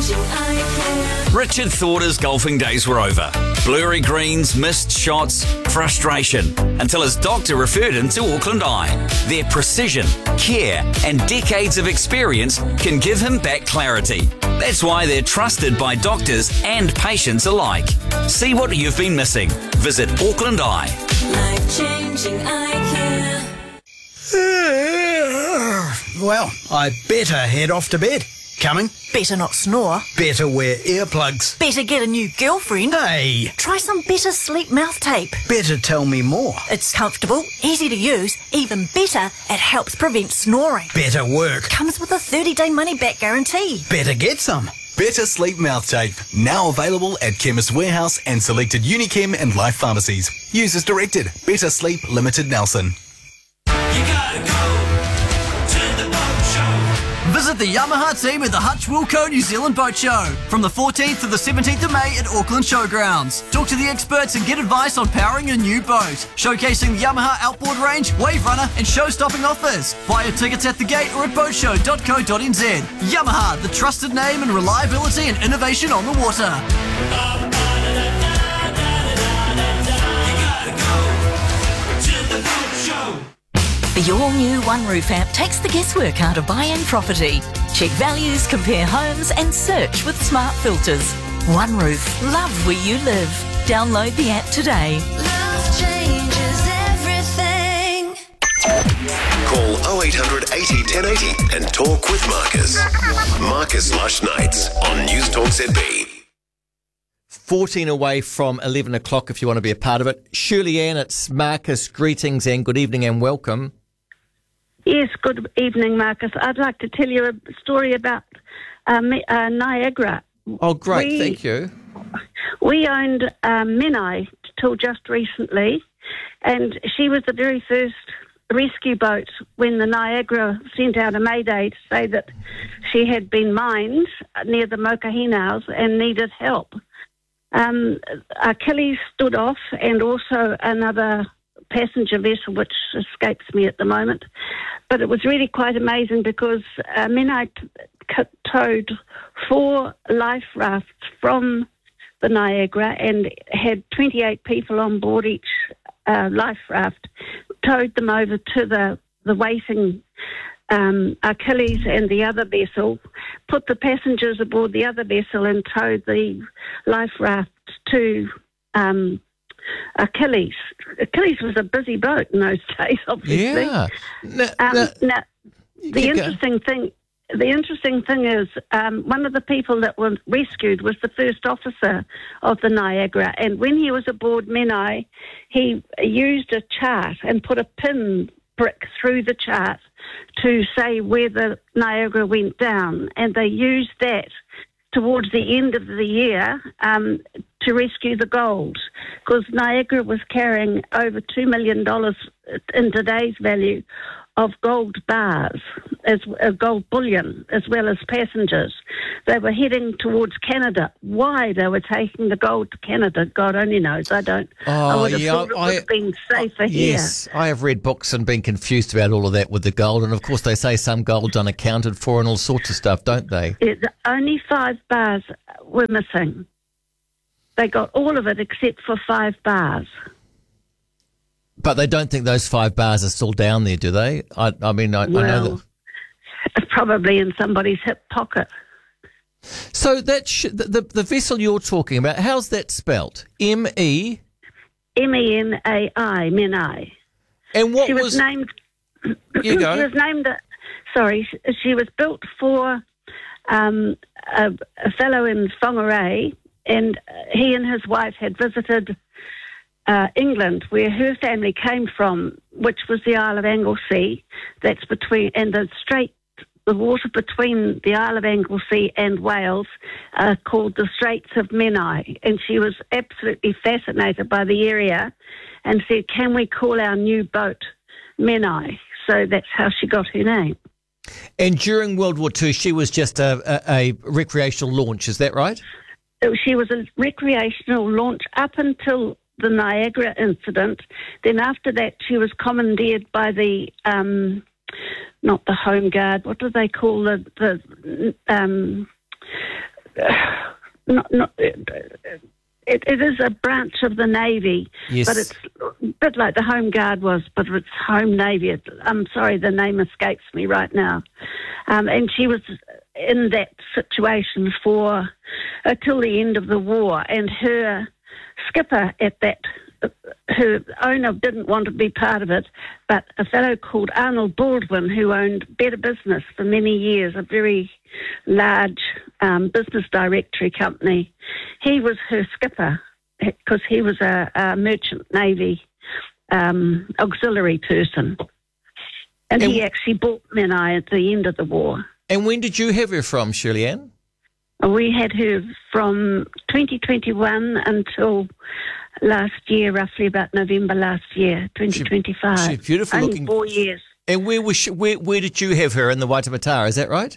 Richard thought his golfing days were over. Blurry greens, missed shots, frustration, until his doctor referred him to Auckland Eye. Their precision, care, and decades of experience can give him back clarity. That's why they're trusted by doctors and patients alike. See what you've been missing. Visit Auckland Eye. Life-changing eye care. Well, I better head off to bed. Coming? Better not snore. Better wear earplugs. Better get a new girlfriend. Hey! Try some Better Sleep mouth tape. Better tell me more. It's comfortable, easy to use, even better, it helps prevent snoring. Better work. Comes with a 30-day money-back guarantee. Better get some. Better Sleep Mouth Tape. Now available at Chemist Warehouse and selected Unichem and Life pharmacies. Use as directed. Better Sleep Limited Nelson. You gotta go to the boat show. Visit the Yamaha team at the Hutch Wilco New Zealand Boat Show from the 14th to the 17th of May at Auckland Showgrounds. Talk to the experts and get advice on powering your new boat. Showcasing the Yamaha outboard range, wave runner and show-stopping offers. Buy your tickets at the gate or at boatshow.co.nz. Yamaha, the trusted name in reliability and innovation on the water. You gotta go to the boat show. The all-new One Roof app takes the guesswork out of buying property. Check values, compare homes and search with smart filters. One Roof. Love where you live. Download the app today. Love changes everything. Call 0800 80 1080 and talk with Marcus. Marcus Lush Nights on News Talk ZB. 14 away from 11 o'clock if you want to be a part of it. Shirley Ann, it's Marcus. Greetings and good evening and welcome. Yes, good evening, Marcus. I'd like to tell you a story about Niagara. Oh, great. Thank you. We owned Menai till just recently, and she was the very first rescue boat when the Niagara sent out a mayday to say that she had been mined near the Mokahinau's and needed help. Achilles stood off, and also another passenger vessel, which escapes me at the moment. But it was really quite amazing because Menai towed 4 life rafts from the Niagara and had 28 people on board each life raft, towed them over to the waiting Achilles and the other vessel, put the passengers aboard the other vessel and towed the life raft to Achilles. Achilles was a busy boat in those days, obviously. Yeah. Now, the interesting thing is one of the people that were rescued was the first officer of the Niagara, and when he was aboard Menai, he used a chart and put a pin brick through the chart to say where the Niagara went down, and they used that towards the end of the year to rescue the gold, because Niagara was carrying over $2 million in today's value of gold bars, as gold bullion, as well as passengers. They were heading towards Canada. Why they were taking the gold to Canada, God only knows. I don't. I would have thought it would have been safer here. Yes, I have read books and been confused about all of that with the gold. And, of course, they say some gold's unaccounted for and all sorts of stuff, don't they? Yeah, only 5 bars were missing. They got all of it except for 5 bars. But they don't think those 5 bars are still down there, do they? I know that. It's probably in somebody's hip pocket. So that the vessel you're talking about, how's that spelt? M-E? M-E-N-A-I, Menai. And what she was named? You go. She was named. She was built for a fellow in Whangarei, and he and his wife had visited England, where her family came from, which was the Isle of Anglesey. That's between, and the water between the Isle of Anglesey and Wales, called the Straits of Menai. And she was absolutely fascinated by the area and said, can we call our new boat Menai? So that's how she got her name. And during World War II, she was just a recreational launch, is that right? She was a recreational launch up until the Niagara incident. Then after that, she was commandeered by the, not the Home Guard, what do they call the It is a branch of the Navy, Yes. but it's a bit like the Home Guard was, but it's Home Navy. I'm sorry, the name escapes me right now. And she was in that situation for till the end of the war, and her skipper at that, her owner didn't want to be part of it, but a fellow called Arnold Baldwin, who owned Better Business for many years, a very large business directory company, he was her skipper because he was a merchant navy auxiliary person. And he actually bought Menai at the end of the war. And when did you have her from, Shirley Ann? We had her from 2021 until last year, roughly about November last year, 2025. She's beautiful Only looking. 4 years. And where was she, where did you have her in the Waitemata? Is that right?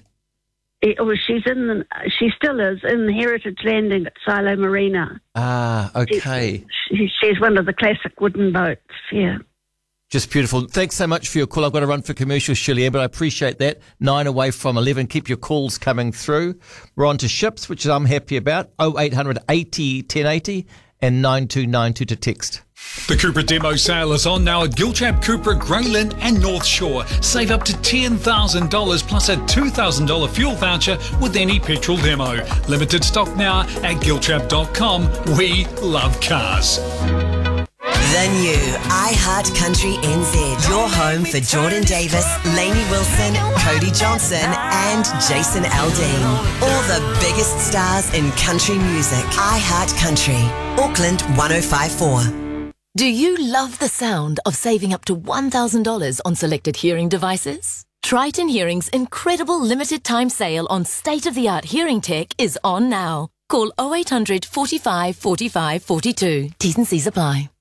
She still is in Heritage Landing at Silo Marina. Ah, okay. She's one of the classic wooden boats, yeah. Just beautiful. Thanks so much for your call. I've got to run for commercial, Shirley Ann, but I appreciate that. 9 away from 11. Keep your calls coming through. We're on to ships, which I'm happy about. 0800 80 1080 and 9292 to text. The Cupra demo sale is on now at Giltrap, Cupra, Greylyn and North Shore. Save up to $10,000 plus a $2,000 fuel voucher with any petrol demo. Limited stock now at giltrap.com. We love cars. The new iHeart Country NZ. Your home for Jordan Davis, Lainey Wilson, Cody Johnson and Jason Aldean. All the biggest stars in country music. iHeart Country. Auckland 105.4. Do you love the sound of saving up to $1,000 on selected hearing devices? Triton Hearing's incredible limited time sale on state-of-the-art hearing tech is on now. Call 0800 45 45 42. T's and C's apply.